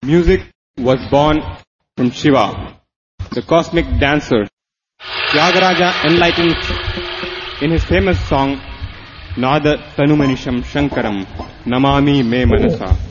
Music was born from Shiva, the cosmic dancer. Tyagaraja enlightens in his famous song Nada Tanumanisham Shankaram Namami Me Manasa.